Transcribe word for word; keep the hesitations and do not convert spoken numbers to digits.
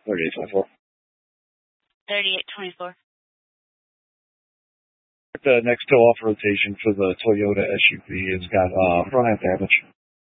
thirty-eight twenty-four. thirty-eight twenty-four. The next toe off rotation for the Toyota S U V has got uh, front end damage.